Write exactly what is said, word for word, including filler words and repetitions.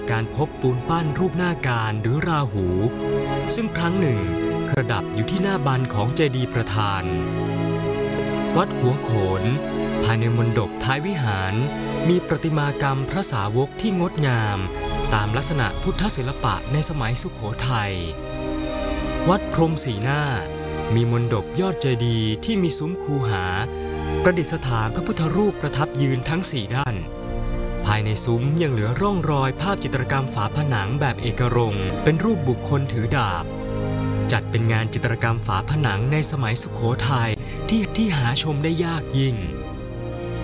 การพบปูนปั้นรูปหน้าการหรือราหูซึ่งครั้งหนึ่งประดับอยู่ที่หน้าบันของเจดีย์ประธานวัดหัวโขนภายในมณฑปท้ายวิหารมีประติมากรรมพระสาวกที่งดงามตามลักษณะพุทธศิลปะในสมัยสุโขทัยวัดพรหมศรีหน้ามีมณฑปยอดเจดีย์ที่มีซุ้มคูหาประดิษฐานพระพุทธรูปประทับยืนทั้งสี่ด้านภายในซุ้มยังเหลือร่องรอยภาพจิตรกรรมฝาผนังแบบเอกรงค์เป็นรูปบุคคลถือดาบจัดเป็นงานจิตรกรรมฝาผนังในสมัยสุโขทัยที่ที่หาชมได้ยากยิ่ง